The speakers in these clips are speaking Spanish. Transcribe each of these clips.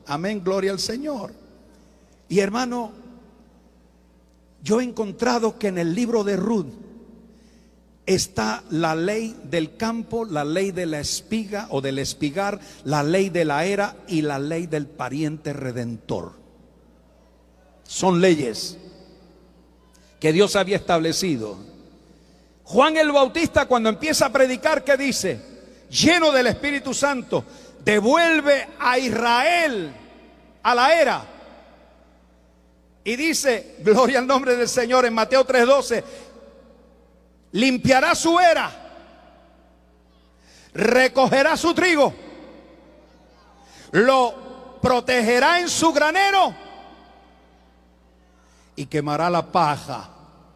Amén, gloria al Señor. Y hermano, yo he encontrado que en el libro de Ruth está la ley del campo, la ley de la espiga o del espigar, la ley de la era y la ley del pariente redentor. Son leyes que Dios había establecido. Juan el Bautista, cuando empieza a predicar, ¿qué dice? Lleno del Espíritu Santo, devuelve a Israel a la era. Y dice, gloria al nombre del Señor, en Mateo 3:12, limpiará su era, recogerá su trigo, lo protegerá en su granero y quemará la paja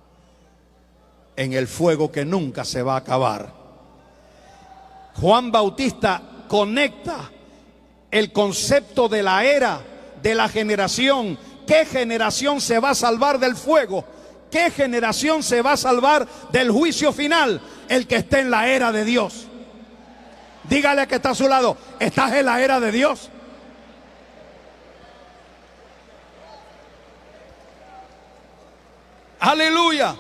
en el fuego que nunca se va a acabar. Juan Bautista conecta el concepto de la era, de la generación. ¿Qué generación se va a salvar del fuego? ¿Qué generación se va a salvar del juicio final? El que esté en la era de Dios. Dígale que está a su lado, ¿estás en la era de Dios? Aleluya.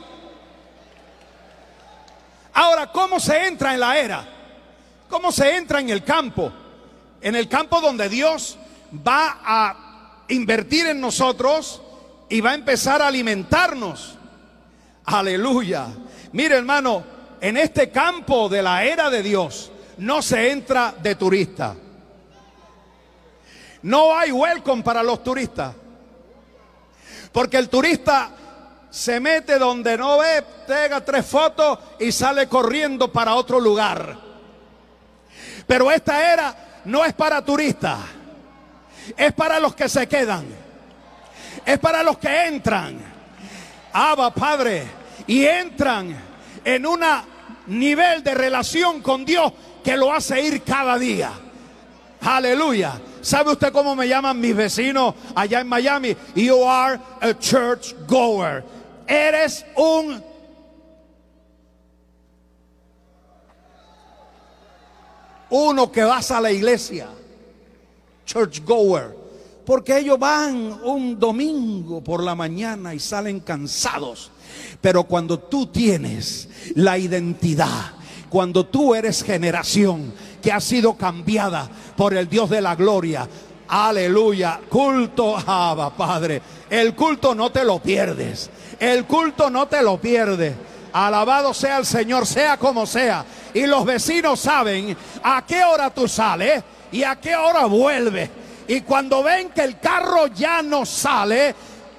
Ahora, ¿cómo se entra en la era? ¿Cómo se entra en el campo? En el campo donde Dios va a invertir en nosotros y va a empezar a alimentarnos. Aleluya. Mire, hermano, en este campo de la era de Dios no se entra de turista. No hay welcome para los turistas, porque el turista se mete donde no ve, pega 3 fotos y sale corriendo para otro lugar. Pero esta era no es para turistas, es para los que se quedan, es para los que entran. Abba, Padre, y entran en un nivel de relación con Dios que lo hace ir cada día. Aleluya. ¿Sabe usted cómo me llaman mis vecinos allá en Miami? You are a church goer. Eres uno que vas a la iglesia. Church goer. Porque ellos van un domingo por la mañana y salen cansados. Pero cuando tú tienes la identidad, cuando tú eres generación que ha sido cambiada por el Dios de la gloria, aleluya, culto, Abba, Padre, el culto no te lo pierdes, el culto no te lo pierdes. Alabado sea el Señor, sea como sea. Y los vecinos saben a qué hora tú sales y a qué hora vuelves. Y cuando ven que el carro ya no sale,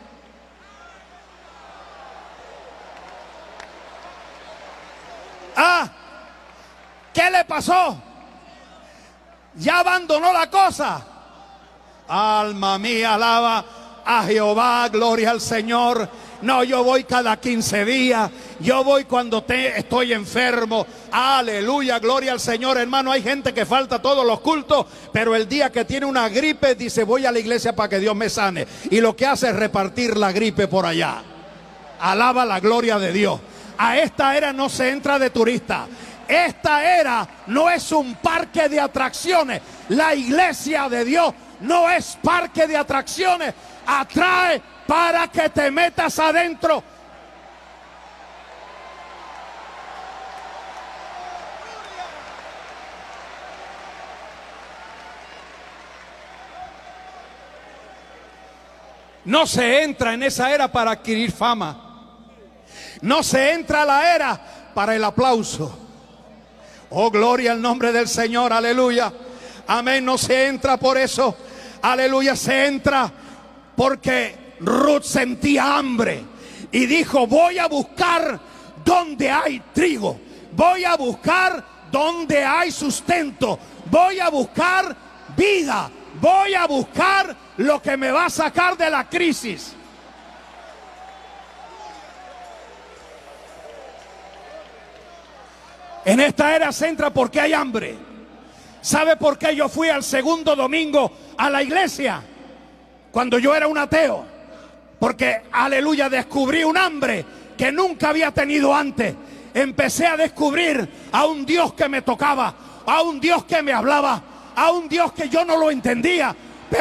¿qué le pasó? Ya abandonó la cosa. Alma mía, alaba a Jehová, gloria al Señor. No, yo voy cada 15 días. Yo voy cuando estoy enfermo. Aleluya, gloria al Señor. Hermano, hay gente que falta todos los cultos, pero el día que tiene una gripe dice, voy a la iglesia para que Dios me sane. Y lo que hace es repartir la gripe por allá. Alaba la gloria de Dios. A esta era no se entra de turista. Esta era no es un parque de atracciones. La iglesia de Dios no es parque de atracciones. Atrae para que te metas adentro. No se entra en esa era para adquirir fama. No se entra a la era para el aplauso. Oh, gloria al nombre del Señor, aleluya. Amén, no se entra por eso. Aleluya, se entra porque Ruth sentía hambre y dijo, voy a buscar donde hay trigo. Voy a buscar donde hay sustento. Voy a buscar vida. Voy a buscar lo que me va a sacar de la crisis. En esta era se entra porque hay hambre. ¿Sabe por qué yo fui al segundo domingo a la iglesia? Cuando yo era un ateo. Porque, aleluya, descubrí un hambre que nunca había tenido antes. Empecé a descubrir a un Dios que me tocaba, a un Dios que me hablaba, a un Dios que yo no lo entendía,